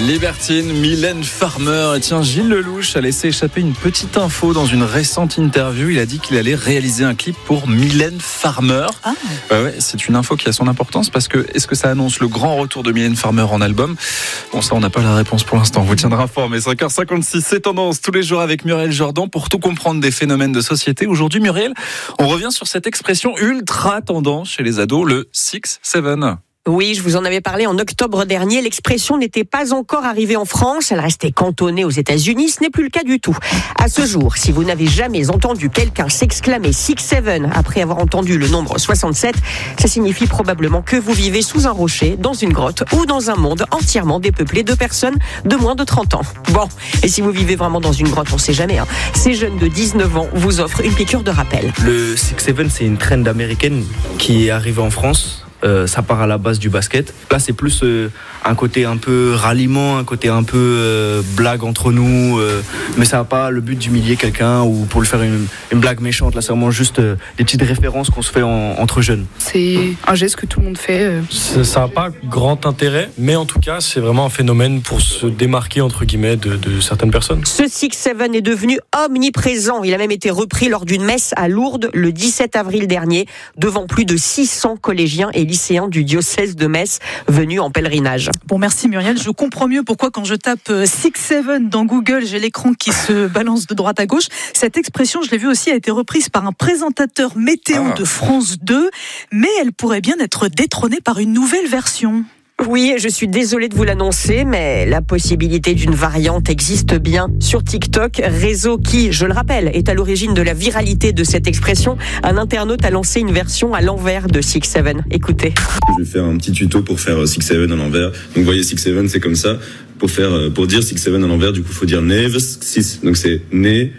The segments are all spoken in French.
Libertine, Mylène Farmer. Et tiens, Gilles Lelouch a laissé échapper une petite info dans une récente interview. Il a dit qu'il allait réaliser un clip pour Mylène Farmer. Ah. Ouais, c'est une info qui a son importance parce que est-ce que ça annonce le grand retour de Mylène Farmer en album ? Bon, ça, on n'a pas la réponse pour l'instant. On vous tiendra informé. 5h56, c'est Tendance tous les jours avec Muriel Jordan pour tout comprendre des phénomènes de société. Aujourd'hui, Muriel, on revient sur cette expression ultra tendance chez les ados, le 6-7. Oui, je vous en avais parlé en octobre dernier. L'expression n'était pas encore arrivée en France. Elle restait cantonnée aux États-Unis. Ce n'est plus le cas du tout. À ce jour, si vous n'avez jamais entendu quelqu'un s'exclamer 6-7 après avoir entendu le nombre 67, ça signifie probablement que vous vivez sous un rocher, dans une grotte ou dans un monde entièrement dépeuplé de personnes de moins de 30 ans. Bon, et si vous vivez vraiment dans une grotte, on ne sait jamais. Ces jeunes de 19 ans vous offrent une piqûre de rappel. Le 6-7, c'est une trend américaine qui est arrivée en France. Ça part à la base du basket. Là, c'est plus un côté un peu ralliement, un côté un peu blague entre nous, mais ça n'a pas le but d'humilier quelqu'un ou pour le faire une blague méchante. Là, c'est vraiment juste des petites références qu'on se fait entre jeunes. C'est un geste que tout le monde fait. Ça n'a pas grand intérêt, mais en tout cas, c'est vraiment un phénomène pour se démarquer, entre guillemets, de certaines personnes. Ce 6-7 est devenu omniprésent. Il a même été repris lors d'une messe à Lourdes le 17 avril dernier, devant plus de 600 collégiens et lycéens du diocèse de Metz venus en pèlerinage. Bon, merci Muriel. Je comprends mieux pourquoi quand je tape 6-7 dans Google, j'ai l'écran qui se balance de droite à gauche. Cette expression, je l'ai vu aussi, a été reprise par un présentateur météo de France 2, mais elle pourrait bien être détrônée par une nouvelle version. Oui, je suis désolée de vous l'annoncer, mais la possibilité d'une variante existe bien sur TikTok, réseau qui, je le rappelle, est à l'origine de la viralité de cette expression. Un internaute a lancé une version à l'envers de 6-7. Écoutez. Je vais faire un petit tuto pour faire 6-7 à l'envers. Donc vous voyez 6-7, c'est comme ça. Pour dire 6-7 à l'envers, du coup, il faut dire neves 6. Donc c'est neves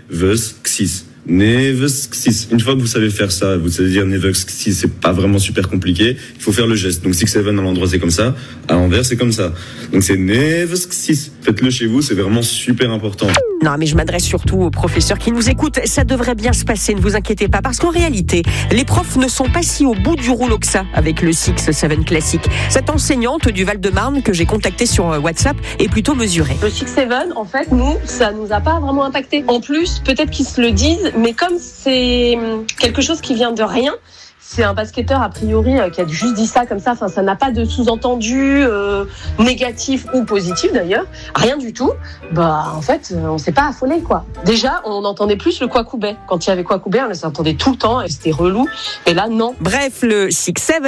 6. Neves 6. Une fois que vous savez faire ça, vous savez dire neves 6, c'est pas vraiment super compliqué. Il faut faire le geste. Donc 6-7 à l'endroit, c'est comme ça. À l'envers, c'est comme ça. Donc c'est neves 6. Faites-le chez vous, c'est vraiment super important. Non, mais je m'adresse surtout aux professeurs qui nous écoutent. Ça devrait bien se passer, ne vous inquiétez pas. Parce qu'en réalité, les profs ne sont pas si au bout du rouleau que ça avec le 6-7 classique. Cette enseignante du Val-de-Marne que j'ai contactée sur WhatsApp est plutôt mesurée. Le 6-7, en fait, ça nous a pas vraiment impacté. En plus, peut-être qu'ils se le disent, mais comme c'est quelque chose qui vient de rien, c'est un basketteur a priori qui a juste dit ça comme ça. Enfin, ça n'a pas de sous-entendu négatif ou positif d'ailleurs, rien du tout. Bah, en fait, on s'est pas affolé quoi. Déjà, on entendait plus le Kwakubé. Quand il y avait Kwakubé, on s'entendait tout le temps et c'était relou. Et là, non. Bref, le 6-7.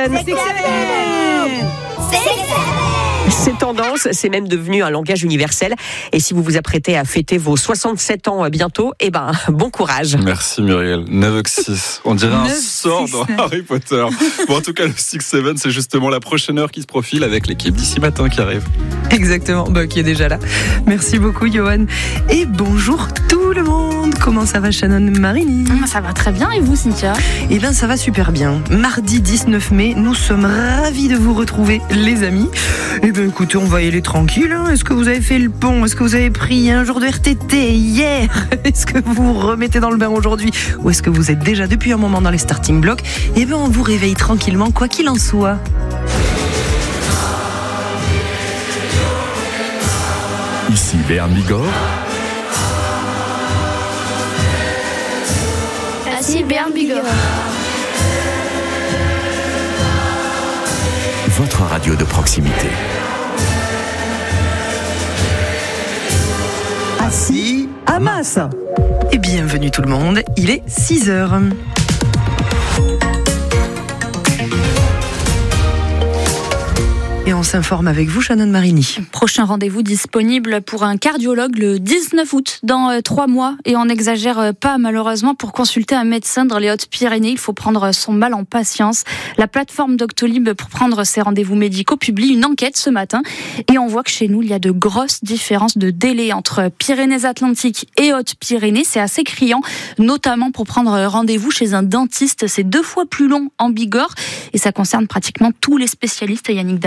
C'est tendance, c'est même devenu un langage universel. Et si vous vous apprêtez à fêter vos 67 ans bientôt, bon courage. Merci Muriel. 9-6. On dirait un sort dans Harry Potter. Bon, en tout cas, le 6-7, c'est justement la prochaine heure qui se profile avec l'équipe d'ici matin qui arrive. Exactement, qui est déjà là. Merci beaucoup, Johan. Et bonjour tout le monde. Comment ça va, Shannon Marini ? Ça va très bien. Et vous, Cynthia ? Eh bien, ça va super bien. Mardi 19 mai, nous sommes ravis de vous retrouver, les amis. Eh bien, écoutez, on va y aller tranquille. Est-ce que vous avez fait le pont ? Est-ce que vous avez pris un jour de RTT hier ? Est-ce que vous vous remettez dans le bain aujourd'hui ? Ou est-ce que vous êtes déjà depuis un moment dans les starting blocks ? Eh bien, on vous réveille tranquillement, quoi qu'il en soit. Ici Béarn Bigorre. Ici Béarn Bigorre. Votre radio de proximité. Assis à Masse. Et bienvenue tout le monde, il est 6h. Et on s'informe avec vous, Shannon Marini. Prochain rendez-vous disponible pour un cardiologue le 19 août, dans 3 mois. Et on n'exagère pas, malheureusement, pour consulter un médecin dans les Hautes-Pyrénées. Il faut prendre son mal en patience. La plateforme Doctolib pour prendre ses rendez-vous médicaux publie une enquête ce matin. Et on voit que chez nous, il y a de grosses différences de délai entre Pyrénées-Atlantiques et Hautes-Pyrénées. C'est assez criant, notamment pour prendre rendez-vous chez un dentiste. C'est 2 fois plus long en Bigorre. Et ça concerne pratiquement tous les spécialistes, Yannick Damon.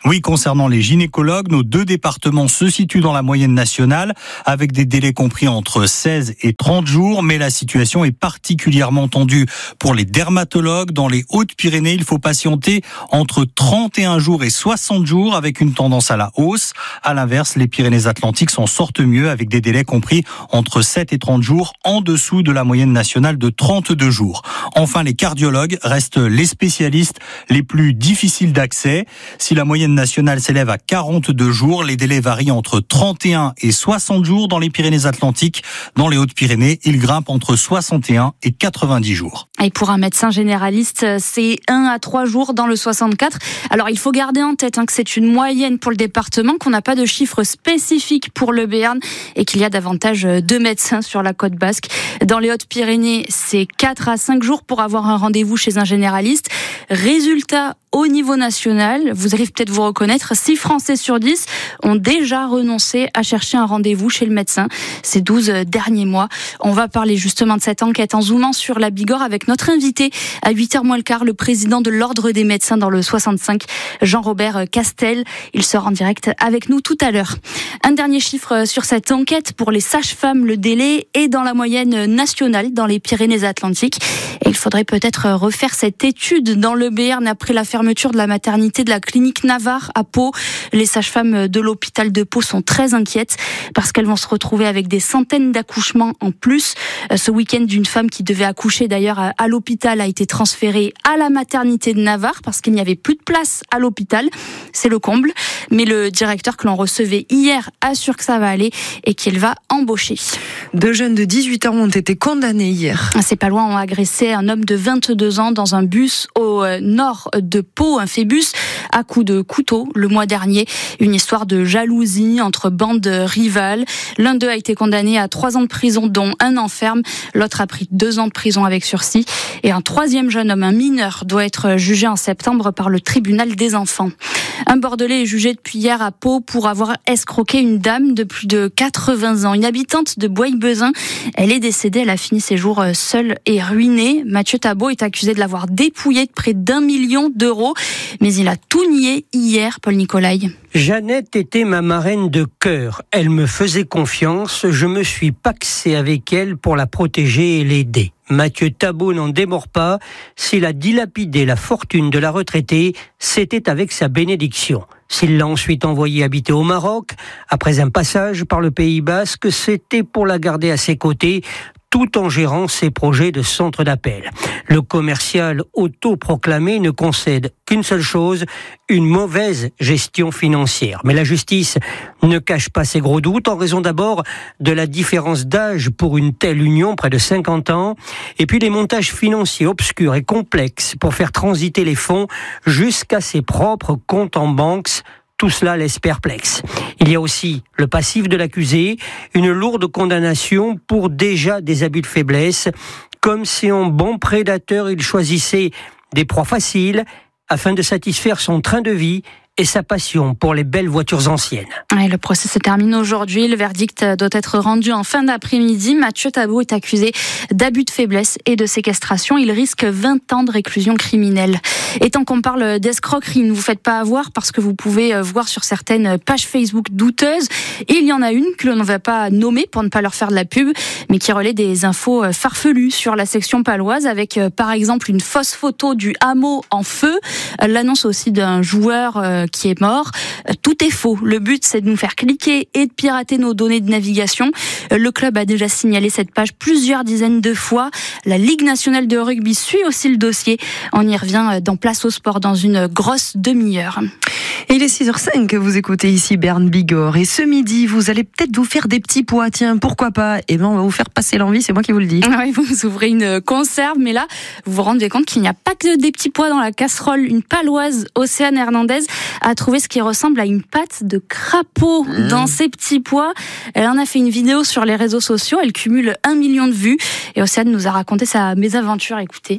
Oui, concernant les gynécologues, nos 2 départements se situent dans la moyenne nationale avec des délais compris entre 16 et 30 jours. Mais la situation est particulièrement tendue pour les dermatologues. Dans les Hautes-Pyrénées, il faut patienter entre 31 jours et 60 jours avec une tendance à la hausse. À l'inverse, les Pyrénées-Atlantiques s'en sortent mieux avec des délais compris entre 7 et 30 jours en dessous de la moyenne nationale de 32 jours. Enfin, les cardiologues restent les spécialistes les plus difficiles d'accès. Si la moyenne nationale s'élève à 42 jours, les délais varient entre 31 et 60 jours dans les Pyrénées-Atlantiques. Dans les Hautes-Pyrénées, ils grimpent entre 61 et 90 jours. Et pour un médecin généraliste, c'est 1 à 3 jours dans le 64. Alors il faut garder en tête que c'est une moyenne pour le département, qu'on n'a pas de chiffres spécifiques pour le Béarn et qu'il y a davantage de médecins sur la côte basque. Dans les Hautes-Pyrénées, c'est 4 à 5 jours pour avoir un rendez-vous chez un généraliste. Résultat, au niveau national, vous allez peut-être vous reconnaître, 6 Français sur 10 ont déjà renoncé à chercher un rendez-vous chez le médecin ces 12 derniers mois. On va parler justement de cette enquête en zoomant sur la Bigorre avec notre invité à 8h moins le quart, le président de l'Ordre des médecins dans le 65, Jean-Robert Castel. Il sera en direct avec nous tout à l'heure. Un dernier chiffre sur cette enquête pour les sages-femmes, le délai est dans la moyenne nationale dans les Pyrénées-Atlantiques. Et il faudrait peut-être refaire cette étude dans le Béarn après la fermeture de la maternité de la clinique Navarre à Pau. Les sages-femmes de l'hôpital de Pau sont très inquiètes parce qu'elles vont se retrouver avec des centaines d'accouchements en plus. Ce week-end, une femme qui devait accoucher d'ailleurs à l'hôpital a été transférée à la maternité de Navarre parce qu'il n'y avait plus de place à l'hôpital. C'est le comble. Mais le directeur que l'on recevait hier assure que ça va aller et qu'il va embaucher. 2 jeunes de 18 ans ont été condamnés hier. Ces Palois ont agressé un homme de 22 ans dans un bus au nord de Pau, un phébus, à coups de couteau le mois dernier. Une histoire de jalousie entre bandes rivales. L'un d'eux a été condamné à 3 ans de prison, dont 1 an ferme. L'autre a pris 2 ans de prison avec sursis. Et un 3e jeune homme, un mineur, doit être jugé en septembre par le tribunal des enfants. Un Bordelais est jugé depuis hier à Pau pour avoir escroqué une dame de plus de 80 ans. Une habitante de Bois-Bezin. Elle est décédée, elle a fini ses jours seule et ruinée. Mathieu Tabot est accusé de l'avoir dépouillée de près d'1 million d'euros. Mais il a tout nié hier, Paul Nicolai. Jeannette était ma marraine de cœur. Elle me faisait confiance. Je me suis pacsé avec elle pour la protéger et l'aider. Mathieu Tabot n'en démord pas. S'il a dilapidé la fortune de la retraitée, c'était avec sa bénédiction. S'il l'a ensuite envoyée habiter au Maroc, après un passage par le Pays Basque, c'était pour la garder à ses côtés, tout en gérant ses projets de centre d'appel. Le commercial autoproclamé ne concède qu'une seule chose, une mauvaise gestion financière. Mais la justice ne cache pas ses gros doutes en raison d'abord de la différence d'âge pour une telle union, près de 50 ans, et puis les montages financiers obscurs et complexes pour faire transiter les fonds jusqu'à ses propres comptes en banque. Tout cela laisse perplexe. Il y a aussi le passif de l'accusé, une lourde condamnation pour déjà des abus de faiblesse, comme si en bon prédateur il choisissait des proies faciles afin de satisfaire son train de vie et sa passion pour les belles voitures anciennes. Et le procès se termine aujourd'hui. Le verdict doit être rendu en fin d'après-midi. Mathieu Tabot est accusé d'abus de faiblesse et de séquestration. Il risque 20 ans de réclusion criminelle. Et tant qu'on parle d'escroquerie, ne vous faites pas avoir parce que vous pouvez voir sur certaines pages Facebook douteuses. Et il y en a une que l'on ne va pas nommer pour ne pas leur faire de la pub, mais qui relaie des infos farfelues sur la section paloise avec par exemple une fausse photo du hameau en feu, l'annonce aussi d'un joueur qui est mort. Tout est faux. Le but, c'est de nous faire cliquer et de pirater nos données de navigation. Le club a déjà signalé cette page plusieurs dizaines de fois. La Ligue nationale de rugby suit aussi le dossier. On y revient dans Place au Sport dans une grosse demi-heure. Et il est 6h05 que vous écoutez ici Bern Bigorre. Et ce midi, vous allez peut-être vous faire des petits pois. Tiens, pourquoi pas? Eh ben, on va vous faire passer l'envie, c'est moi qui vous le dis. Oui, vous ouvrez une conserve, mais là, vous vous rendez compte qu'il n'y a pas que des petits pois dans la casserole. Une paloise, Océane Hernandez, a trouvé ce qui ressemble à une pâte de crapaud dans ses petits pois. Elle en a fait une vidéo sur les réseaux sociaux. Elle cumule 1 million de vues. Et Océane nous a raconté sa mésaventure. Écoutez.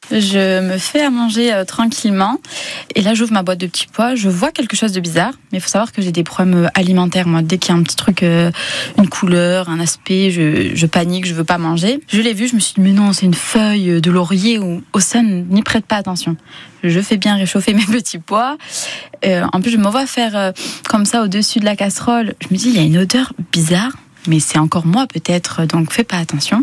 Je me fais à manger tranquillement. Et là, j'ouvre ma boîte de petits pois. Je vois quelque chose de bizarre. Mais il faut savoir que j'ai des problèmes alimentaires. Moi, dès qu'il y a un petit truc, une couleur, un aspect, je panique, je veux pas manger. Je l'ai vu, je me suis dit, mais non, c'est une feuille de laurier ou ça, n'y prête pas attention. Je fais bien réchauffer mes petits pois. En plus, je me vois faire comme ça au-dessus de la casserole. Je me dis, il y a une odeur bizarre. Mais c'est encore moi peut-être, donc fais pas attention.